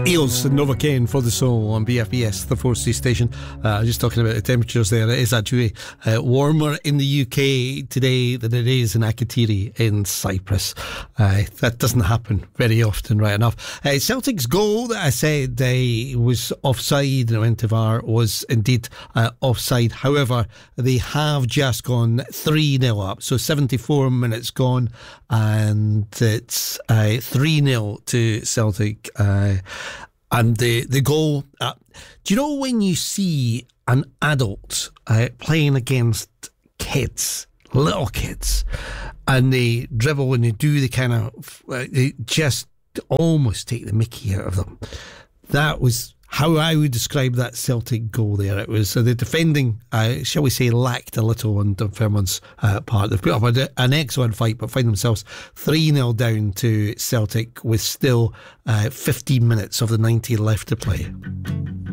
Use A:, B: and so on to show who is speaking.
A: Eels and Nova Kane for the Soul on BFBS, the 4C station. Just talking about the temperatures there. It is actually warmer in the UK today than it is in Akrotiri in Cyprus. That doesn't happen very often, right enough. Celtic's goal that I said was offside and it went to VAR was indeed offside. However, they have just gone 3-0 up. So 74 minutes gone and it's 3-0 to Celtic. And the goal, do you know when you see an adult playing against kids, little kids, and they dribble and they do the kind of, they just almost take the mickey out of them? That was how I would describe that Celtic goal there. It was the defending, shall we say, lacked a little on Dunfermline's part. They've put up an excellent fight, but find themselves 3-0 down to Celtic with still 15 minutes of the 90 left to play.